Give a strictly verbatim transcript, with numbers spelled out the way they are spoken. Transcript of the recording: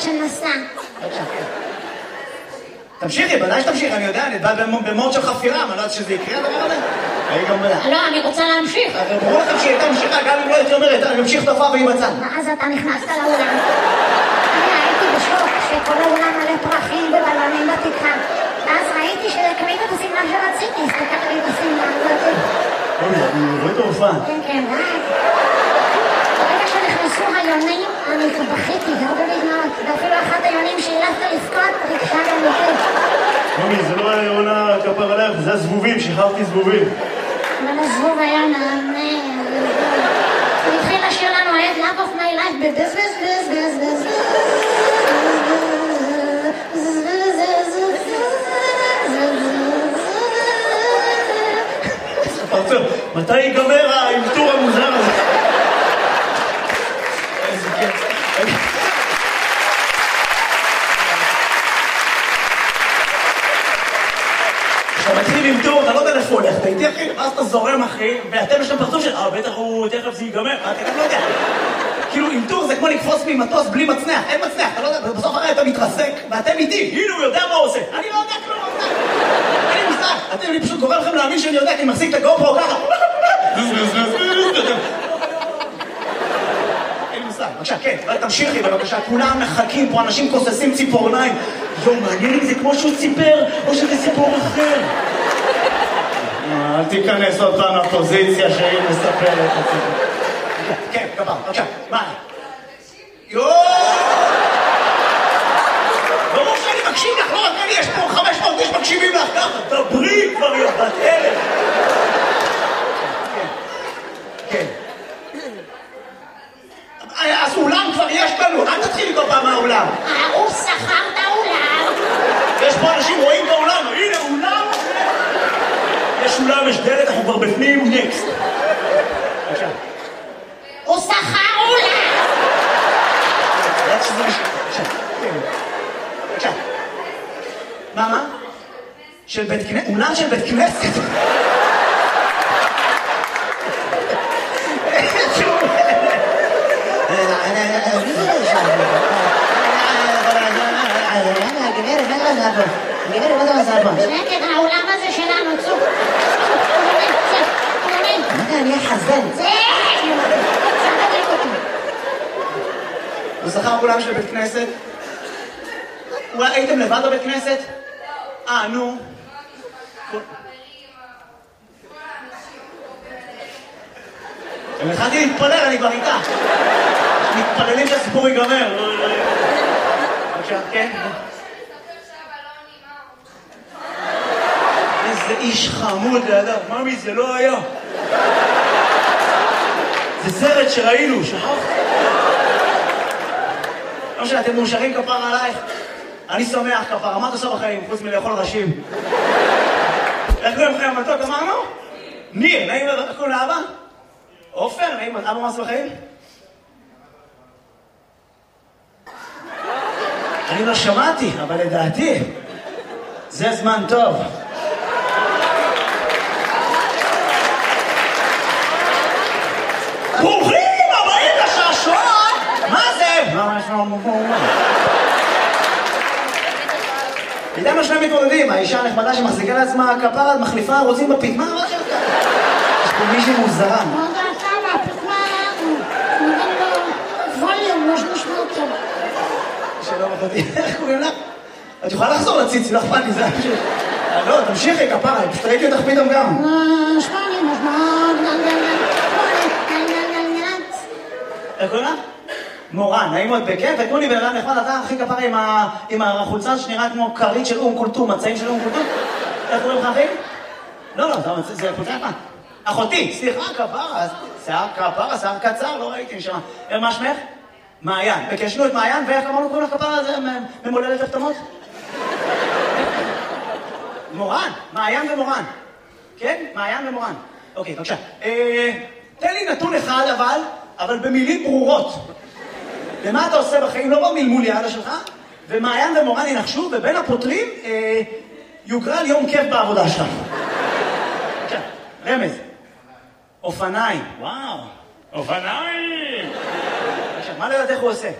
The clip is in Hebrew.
שנסע. תמשיכי, בוודאי שתמשיכי, אני יודע, אני יודע במוד של חפירה, אני לא יודעת שזה יקרה הדבר הזה. לא, אני רוצה להמשיך. ברור לכם שהיא הייתה ממשיכה, גם אם לא הייתי אומרת, אני ממשיך תופעה והיא בצד. ואז אתה נכנסת לאולם. אני הייתי בשוק שכל האולם מלא פרחים ובלונים בתקרה. ואז ראיתי שקנית את השמלה שרציתי, הסתכלת לי בשמלה הזאת. אוי, אני רואה את ההופעה. כן, כן, ואז. ברגע שנכנסו היונים, אני בכיתי, גרדו לי דמעות. ואפילו אחת היונים שהילפת לבכות, ריגשה גם אותי. מומי, זה לא היה יונה כפר עליך, זה הזבובים, שחררתי זבובים. אבל הזבוב היה נענה. הוא התחיל לשיר לנו את Love of my life בבז בז בז בז בז פרצוף, מתי ייגמר האלתור המוזר הזה? איזה כיף. כשאתה מתחיל עם טור, אתה לא יודע איפה הולך, אתה איתי אחי, ואז אתה זורם אחי, ואתם יש להם פרצוף של, אה, בטח הוא, תכף זה ייגמר, אתה גם לא יודע. כאילו, עם טור זה כמו לקפוץ ממטוס בלי מצנח, אין מצנח, אתה לא יודע, בסוף הרי אתה מתרסק, ואתם איתי, הנה הוא יודע מה הוא עושה. אני לא יודע כלום, אני מושג, אתם, אני פשוט גורם לכם להאמין שאני יודע, כי אני מחזיק את הגופרו ככה. אין מושג, בבקשה, כן, תמשיכי בבקשה, כולם מחכים פה, אנשים כוססים ציפורניים. יום, מעניין אם זה כמו שהוא ציפר, או שזה סיפור אחר. אל תיכנס עוד פעם לפוזיציה שהיא מספרת את הסיפור. כן, גבר, בבקשה, מה? יואו! ברור שאני מקשיב לך, לא רק אני, יש פה חמש מאות איש מקשיבים לך, ככה, דברי כבר יא בת אלף. כן. אז אולם כבר יש לנו, אל תתחיל איתו פעם מהאולם. הוא שכר את האולם. יש פה אנשים רואים באולם, הנה אולם. יש אולם, יש דלת, אנחנו כבר בפנים, נקסט. בבקשה. הוא שכר אולם. יודעת שזה משהו. בבקשה. בבקשה. מה, מה? של בית כנסת? אולם של בית כנסת? גברת, מה זה עזר פה? גברת, מה זה עזר פה? שקט, האולם הזה שלנו, צוק. מה זה, אני אחזן. זה! שתדליק אותי. הוא שכר אולם של בית כנסת? הייתם לבד בבית כנסת? אה, נו. אני התחלתי להתפלל, אני כבר איתה. מתפללים שהסיפור ייגמר. בבקשה, כן? איזה איש חמוד לידיו, ממי, זה לא היה. זה סרט שראינו, שכחת? לא משנה, אתם מאושרים כפר עלייך? אני שמח כפר, מה אתה עושה בחיים, חוץ מלאכול ראשים? איך קוראים לכם המתוק, אמרנו? ניר, נעים, איך קוראים לאבא? עופר, נעים, אבא מה עושה בחיים? אני לא שמעתי, אבל לדעתי, זה זמן טוב. ברוכים הבאים לשעשועון! מה זה? מה יש לנו פה? איתם יש להם מתמודדים, האישה הנחמדה שמחזיקה לעצמה כפרה, מחליפה רוצים בפית, מה הרע שלך? יש פה מישהי מוזרה. מה זה עשה מהפתמה? נראה לו ווליום, יש לשמוע אותו. שלא מחותי, איך קוראים לך? את יכולה לחזור לציצי, לא אכפת לי, זה פשוט. לא, תמשיכי כפרה, פשוט ראיתי אותך פתאום גם. שמונה, שמונה, איך קוראים לך? מורן, נעים מאוד בכיף, ותנו לי בן אדם נחמד, אתה הכי כפרה עם החולצה שנראה כמו כרית של אום כולתום, מצעים של אום כולתום. איך קוראים לך אחי? לא, לא, זה חולצה נחמד. אחותי, סליחה, כפרה, שיער כפרה, שיער קצר, לא ראיתי נשמע. מה שמך? מעיין. בקשנו את מעיין, ואיך אמרנו קוראים לך כפרה הזה ממולדת הפתמות? מורן, מעיין ומורן. כן? מעיין ומורן. אוקיי, בבקשה. תן לי נתון אחד אבל, אבל במילים ברורות. ומה אתה עושה בחיים? לא במלמול יעדה שלך, ומעיין ומורן ינחשו, ובין הפותרים יוגרל יום כיף בעבודה שלך. בבקשה, רמז. אופניים. וואו. אופניים! בבקשה, מה לדעת איך הוא עושה?